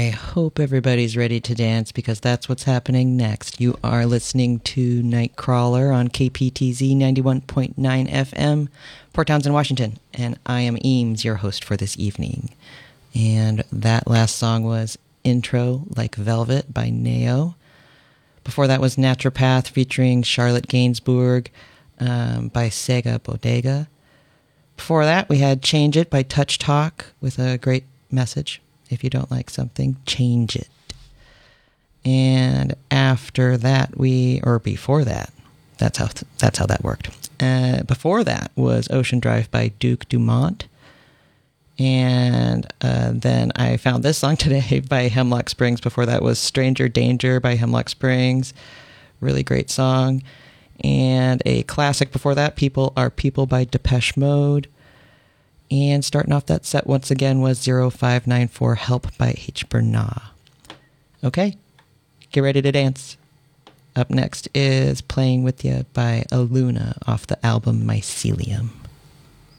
I hope everybody's ready to dance because that's what's happening next. You are listening to Nightcrawler on KPTZ 91.9 FM, Port Townsend, Washington, and I am Eames, your host for this evening. And that last song was Intro Like Velvet by Neo. Before that was Naturopath featuring Charlotte Gainsbourg by Sega Bodega. Before that, we had Change It by Touch Talk with a great message. If you don't like something, change it. And after that, before that, that's how that worked. Before that was Ocean Drive by Duke Dumont. And then I found this song today by Hemlock Springs. Before that was Stranger Danger by Hemlock Springs. Really great song. And a classic before that, People Are People by Depeche Mode. And starting off that set once again was 0594 Help by H. Bernat. Okay, get ready to dance. Up next is Playing With Ya by Aluna off the album Mycelium.